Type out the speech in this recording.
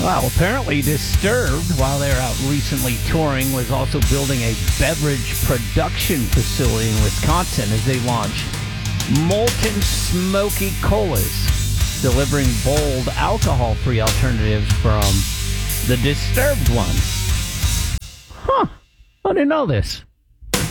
Well, apparently Disturbed, while they were out recently touring, was also building a beverage production facility in Wisconsin as they launch Molten Smoky Colas, delivering bold, alcohol-free alternatives from the Disturbed ones. Huh, I didn't know this.